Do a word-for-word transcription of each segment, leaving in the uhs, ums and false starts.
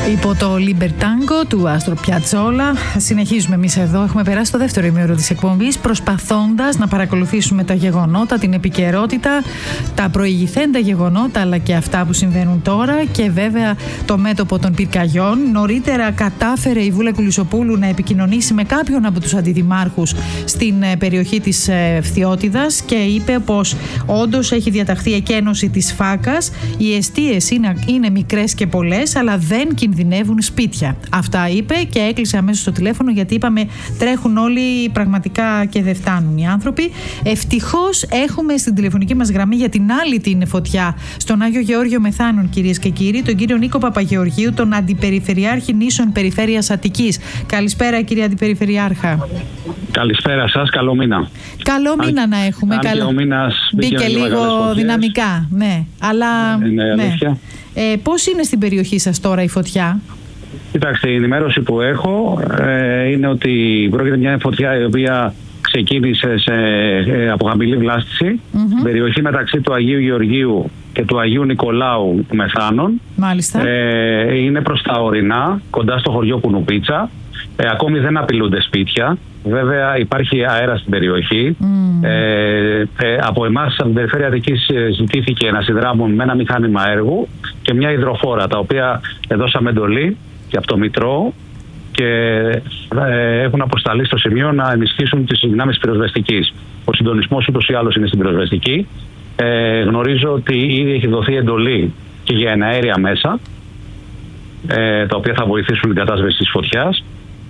Υπό το Libertango του Άστρο Πιατσόλα, συνεχίζουμε εμείς εδώ. Έχουμε περάσει το δεύτερο ημίωρο της εκπομπής, προσπαθώντας να παρακολουθήσουμε τα γεγονότα, την επικαιρότητα, τα προηγηθέντα γεγονότα, αλλά και αυτά που συμβαίνουν τώρα και βέβαια το μέτωπο των πυρκαγιών. Νωρίτερα κατάφερε η Βούλα Κουλισσοπούλου να επικοινωνήσει με κάποιον από τους αντιδημάρχους στην περιοχή της Φθιώτιδας και είπε πως όντως έχει διαταχθεί εκένωση της Φάκας. Οι εστίες είναι, είναι μικρές και πολλές, αλλά δεν κινδυνεύουν σπίτια. Αυτά είπε και έκλεισε αμέσως το τηλέφωνο, γιατί είπαμε τρέχουν όλοι πραγματικά και δεν φτάνουν οι άνθρωποι. Ευτυχώς έχουμε στην τηλεφωνική μας γραμμή για την άλλη την φωτιά στον Άγιο Γεώργιο Μεθάνων, κυρίες και κύριοι, τον κύριο Νίκο Παπαγεωργίου, τον Αντιπεριφερειάρχη Νήσων Περιφέρειας Αττικής. Καλησπέρα, κύριε Αντιπεριφερειάρχα. Καλησπέρα σας, καλό μήνα. Καλό μήνα αν, να έχουμε. Αν καλό... ο μήνας μπήκε λίγο δυναμικά, ναι. Αλλά, είναι αλήθεια. Ε, πώς είναι στην περιοχή σας τώρα η φωτιά? Κοιτάξτε, η ενημέρωση που έχω ε, είναι ότι πρόκειται μια φωτιά η οποία ξεκίνησε σε, ε, από χαμηλή βλάστηση, mm-hmm. στην περιοχή μεταξύ του Αγίου Γεωργίου και του Αγίου Νικολάου Μεθάνων. Μάλιστα. Ε, είναι προς τα ορεινά, κοντά στο χωριό Κουνουπίτσα. Ε, ακόμη δεν απειλούνται σπίτια. Βέβαια υπάρχει αέρα στην περιοχή. Mm. Ε, ε, από εμάς, από την Περιφέρεια Αττικής, ζητήθηκε να συνδράμουν με ένα μηχάνημα έργου και μια υδροφόρα, τα οποία δώσαμε εντολή και από το Μητρό και ε, έχουν αποσταλεί στο σημείο να ενισχύσουν τις δυνάμεις πυροσβεστικής. Ο συντονισμός ούτως ή άλλως είναι στην πυροσβεστική. Ε, γνωρίζω ότι ήδη έχει δοθεί εντολή και για εναέρια μέσα, ε, τα οποία θα βοηθήσουν την κατάσβεση της φωτιάς.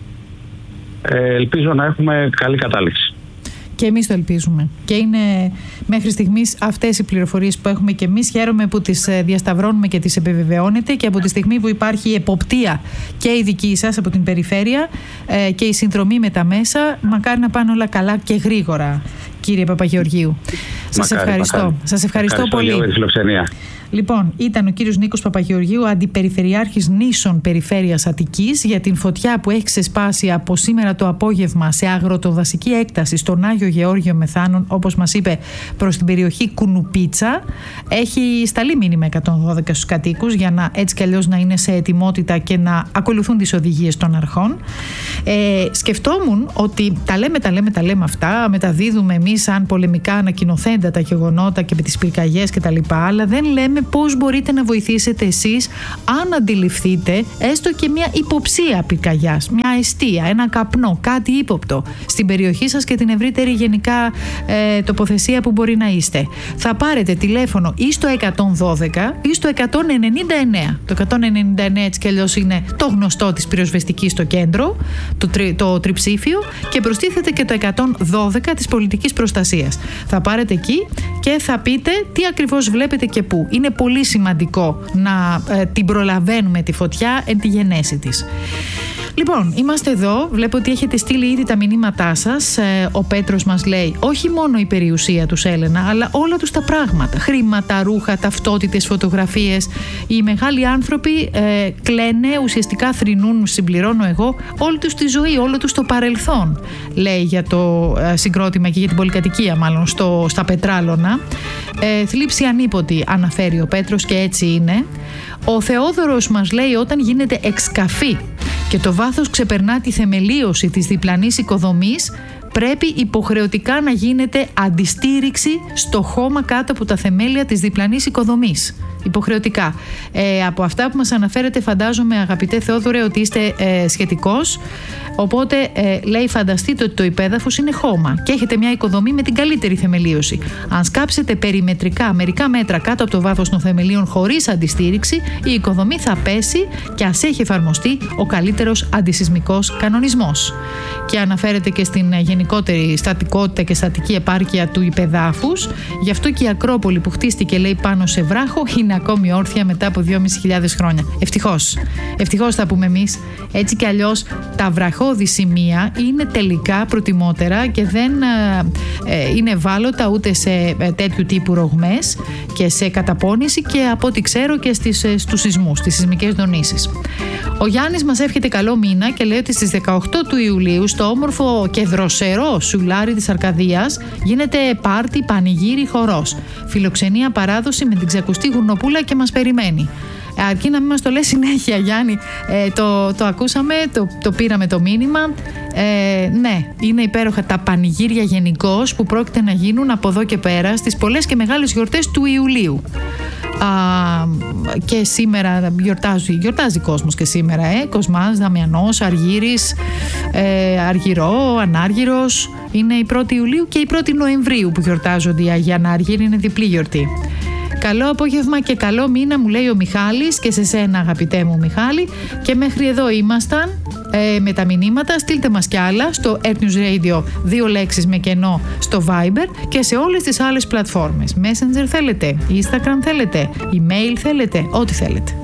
Ε, ελπίζω να έχουμε καλή κατάληξη. Και εμείς το ελπίζουμε. Και είναι μέχρι στιγμής αυτές οι πληροφορίες που έχουμε και εμείς. Χαίρομαι που τις διασταυρώνουμε και τις επιβεβαιώνετε, και από τη στιγμή που υπάρχει η εποπτεία και η δική σας από την περιφέρεια ε, και η συνδρομή με τα μέσα, μακάρι να πάνε όλα καλά και γρήγορα, κύριε Παπαγεωργίου. Σας ευχαριστώ. Μακάρι. Σας ευχαριστώ, ευχαριστώ πολύ. Για τη φιλοξενία. Λοιπόν, ήταν ο κύριος Νίκος Παπαγεωργίου, Αντιπεριφερειάρχης Νήσων Περιφέρειας Αττικής, για την φωτιά που έχει ξεσπάσει από σήμερα το απόγευμα σε αγροτοδασική έκταση στον Άγιο Γεώργιο Μεθάνων, όπως μας είπε, προς την περιοχή Κουνουπίτσα. Έχει σταλεί μήνυμα εκατόν δώδεκα στους κατοίκους για να έτσι κι αλλιώς να είναι σε ετοιμότητα και να ακολουθούν τις οδηγίες των αρχών. Ε, σκεφτόμουν ότι τα λέμε, τα λέμε, τα λέμε αυτά, μεταδίδουμε εμείς σαν πολεμικά ανακοινωθέντα τα γεγονότα και με τις πυρκαγιές κτλ. Αλλά δεν λέμε πώς μπορείτε να βοηθήσετε εσείς αν αντιληφθείτε έστω και μια υποψία πυρκαγιάς, μια αιστεία, ένα καπνό, κάτι ύποπτο στην περιοχή σας και την ευρύτερη γενικά ε, τοποθεσία που μπορεί να είστε. Θα πάρετε τηλέφωνο ή στο εκατόν δώδεκα ή στο εκατόν ενενήντα εννέα. Το εκατόν ενενήντα εννέα έτσι κι αλλιώς είναι το γνωστό της πυροσβεστικής στο κέντρο, το, τρι, το τριψήφιο, και προστίθεται και το εκατόν δώδεκα της πολιτικής προστασίας. Θα πάρετε εκεί και θα πείτε τι ακριβώς βλέπετε και πού. Είναι πολύ σημαντικό να ε, την προλαβαίνουμε τη φωτιά εν τη γενέση της. Λοιπόν, είμαστε εδώ. Βλέπω ότι έχετε στείλει ήδη τα μηνύματά σας. Ε, ο Πέτρος μας λέει όχι μόνο η περιουσία τους, Έλενα, αλλά όλα τους τα πράγματα. Χρήματα, ρούχα, ταυτότητες, φωτογραφίες. Οι μεγάλοι άνθρωποι ε, κλαίνε, ουσιαστικά θρηνούν, συμπληρώνω εγώ, όλη τους τη ζωή, όλο τους το παρελθόν. Λέει για το ε, συγκρότημα και για την πολυκατοικία, μάλλον στο, στα Πετράλωνα. Ε, θλίψη ανίποτη, αναφέρει ο Πέτρος, και έτσι είναι. Ο Θεόδωρος μας λέει όταν γίνεται εξκαφή και το βάθος ξεπερνά τη θεμελίωση της διπλανής οικοδομής, πρέπει υποχρεωτικά να γίνεται αντιστήριξη στο χώμα κάτω από τα θεμέλια της διπλανής οικοδομής. Υποχρεωτικά. Ε, από αυτά που μας αναφέρετε, φαντάζομαι, αγαπητέ Θεόδωρε, ότι είστε ε, σχετικός. Οπότε ε, λέει, φανταστείτε ότι το υπέδαφος είναι χώμα και έχετε μια οικοδομή με την καλύτερη θεμελίωση. Αν σκάψετε περιμετρικά μερικά μέτρα κάτω από το βάθος των θεμελίων χωρίς αντιστήριξη, η οικοδομή θα πέσει και ας έχει εφαρμοστεί ο καλύτερος αντισυσμικός κανονισμός. Και αναφέρεται και στην γενικότερη στατικότητα και στατική επάρκεια του υπεδάφους. Γι' αυτό και η Ακρόπολη που χτίστηκε, λέει, πάνω σε βράχο είναι ακόμη όρθια μετά από δυόμισι χιλιάδες χρόνια. Ευτυχώς. Ευτυχώς θα πούμε εμείς. Έτσι κι αλλιώς τα βραχώδη σημεία είναι τελικά προτιμότερα και δεν ε, είναι ευάλωτα ούτε σε ε, τέτοιου τύπου ρογμές και σε καταπώνηση και από ό,τι ξέρω και στις, ε, στους σεισμούς, στις σεισμικές δονήσεις. Ο Γιάννης μας εύχεται καλό μήνα και λέει ότι στις δεκαοκτώ του Ιουλίου στο όμορφο και δροσερό Σουλάρι της Αρκαδίας γίνεται πάρτι, πανηγύρι, χορός. Φιλοξενία, παράδοση με την ξακουστή γουρνοπούλα και μας περιμένει. Αρκεί να μην μας το λέει συνέχεια, Γιάννη. Ε, το, το ακούσαμε, το, το πήραμε το μήνυμα. Ε, ναι, είναι υπέροχα τα πανηγύρια γενικώς που πρόκειται να γίνουν από εδώ και πέρα στις πολλές και μεγάλες γιορτές του Ιουλίου. Α, και σήμερα γιορτάζει, γιορτάζει κόσμος και σήμερα, ε, Κοσμάς, Δαμιανός, Αργύρης, ε, Αργυρό, Ανάργυρος. Είναι η πρώτη Ιουλίου και η πρώτη Νοεμβρίου που γιορτάζονται οι Άγιοι Ανάργυροι, είναι διπλή γιορτή. Καλό απόγευμα και καλό μήνα, μου λέει ο Μιχάλης, και σε σένα, αγαπητέ μου Μιχάλη. Και μέχρι εδώ ήμασταν ε, με τα μηνύματα. Στείλτε μας κι άλλα στο Earth News Radio, δύο λέξεις με κενό, στο Viber και σε όλες τις άλλες πλατφόρμες. Messenger θέλετε, Instagram θέλετε, email θέλετε, ό,τι θέλετε.